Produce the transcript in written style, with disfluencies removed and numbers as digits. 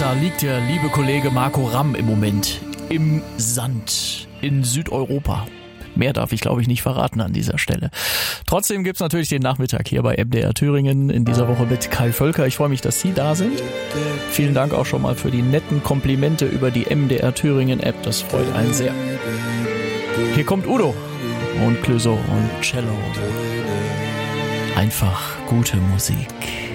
Da liegt der liebe Kollege Marco Ramm im Moment im Sand in Südeuropa. Mehr darf ich, glaube ich, nicht verraten an dieser Stelle. Trotzdem gibt's natürlich den Nachmittag hier bei MDR Thüringen in dieser Woche mit Kai Völker. Ich freue mich, dass Sie da sind. Vielen Dank auch schon mal für die netten Komplimente über die MDR Thüringen App. Das freut einen sehr. Hier kommt Udo und Clouseau und Cello. Einfach gute Musik.